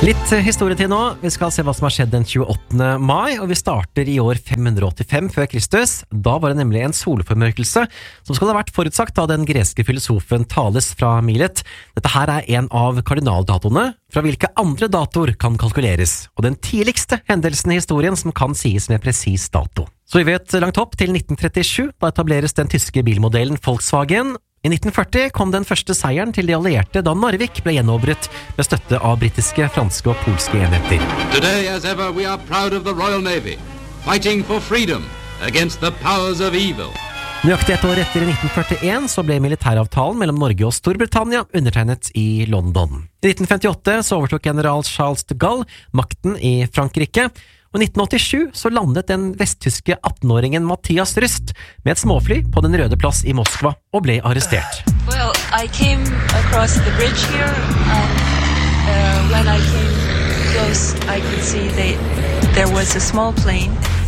Litt historietid nå. Vi skal se hva som har skjedd den 28. mai, og vi starter i år 585 før Kristus. Da var det nemlig en solformørkelse, som skal ha vært forutsagt av den greske filosofen Thales fra Milet. Dette her er en av kardinaldatoene, fra hvilke andre datoer kan kalkuleres, og den tidligste hendelsen i historien som kan sies med presis dato. Så vi vet langt opp til 1937, da etableres den tyske bilmodellen Volkswagen. I 1940 kom den første seieren til de allierte da Narvik ble gjenåpnet med støtte av britiske, franske og polske enheter. Today as ever we are proud of the Royal Navy, fighting for freedom against the powers of evil. Nøyaktig et år etter i 1941 så ble militæravtalen mellom Norge og Storbritannia undertegnet i London. I 1958 så overtok general Charles de Gaulle makten i Frankrike, og i 1987 så landet den vesttyske 18-åringen Mathias Rust med et småfly på den røde plass i Moskva og ble arrestert. Well, I came across the bridge here and when I came close I could see there was a small plane.